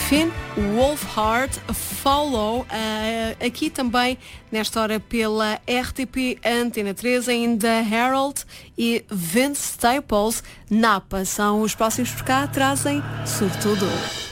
Finn Wolfhard, Follow, aqui também nesta hora pela RTP Antena 3, ainda Harold e Vince Staples, Napa, são os próximos por cá, trazem sobretudo.